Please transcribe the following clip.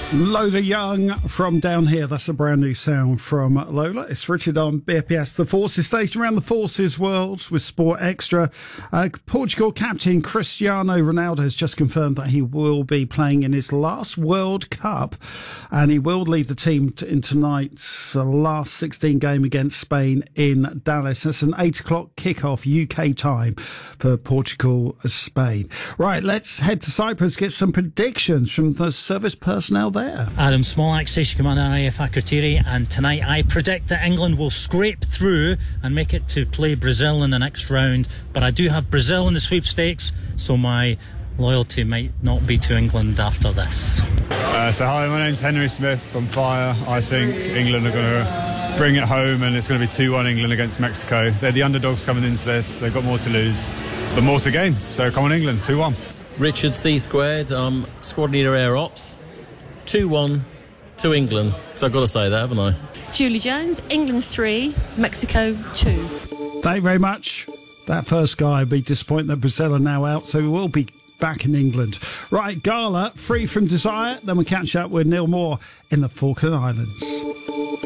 Lola Young from Down Here. That's a brand new sound from Lola. It's Richard on BPS. The Forces station around the Forces world with Sport Extra. Portugal captain Cristiano Ronaldo has just confirmed that he will be playing in his last World Cup, and he will lead the team in tonight's last 16 game against Spain in Dallas. That's an 8 o'clock kickoff UK time for Portugal-Spain. Right, let's head to Cyprus, get some predictions from the service personnel there. Adam Smolak, Station Commander RAF Akrotiri, and tonight I predict that England will scrape through and make it to play Brazil in the next round, but I do have Brazil in the sweepstakes, so my loyalty might not be to England after this. Hi, my name's Henry Smith from Fire. I think England are going to bring it home, and it's going to be 2-1 England against Mexico. They're the underdogs coming into this. They've got more to lose, but more to gain. So come on England, 2-1. Richard C Squared, Squad Leader Air Ops. 2-1 to England. So I've got to say that, haven't I? Julie Jones, England 3, Mexico 2. Thank you very much. That first guy would be disappointed that Brazil are now out, so we will be back in England. Right, Gala, Free from Desire. Then we catch up with Neil Moore in the Falkland Islands.